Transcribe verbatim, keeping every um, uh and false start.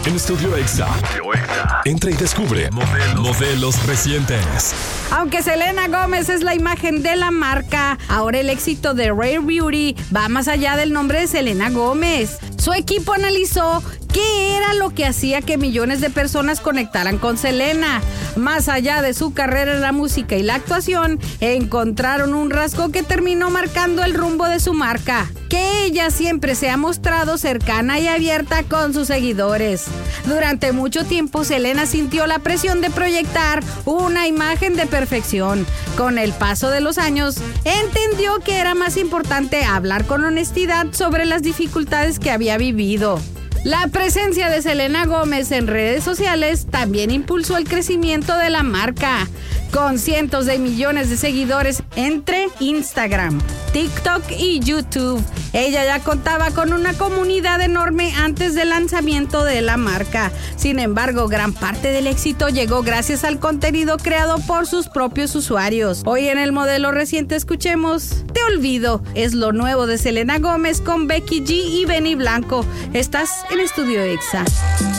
En Estudio Exa. Entra y descubre modelos, modelos recientes. Aunque Selena Gómez es la imagen de la marca, ahora el éxito de Rare Beauty va más allá del nombre de Selena Gómez. Su equipo analizó qué era lo que hacía que millones de personas conectaran con Selena. Más allá de su carrera en la música y la actuación, encontraron un rasgo que terminó marcando el rumbo de su marca: que ella siempre se ha mostrado cercana y abierta con sus seguidores. Durante mucho tiempo, Selena sintió la presión de proyectar una imagen de perfección. Con el paso de los años, entendió que era más importante hablar con honestidad sobre las dificultades que había vivido. La presencia de Selena Gómez en redes sociales también impulsó el crecimiento de la marca, con cientos de millones de seguidores entre Instagram, TikTok y YouTube. Ella ya contaba con una comunidad enorme antes del lanzamiento de la marca. Sin embargo, gran parte del éxito llegó gracias al contenido creado por sus propios usuarios. Hoy en el modelo reciente escuchemos Te Olvido. Es lo nuevo de Selena Gómez con Becky G y Benny Blanco. Estás en Estudio Exa.